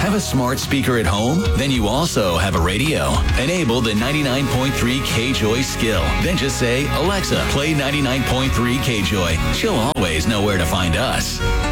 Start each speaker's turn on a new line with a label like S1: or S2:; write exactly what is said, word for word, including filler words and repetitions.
S1: Have a smart speaker at home? Then you also have a radio. Enable the ninety-nine point three K-Joy skill. Then just say, Alexa, play ninety-nine point three K-Joy. She'll always know where to find us.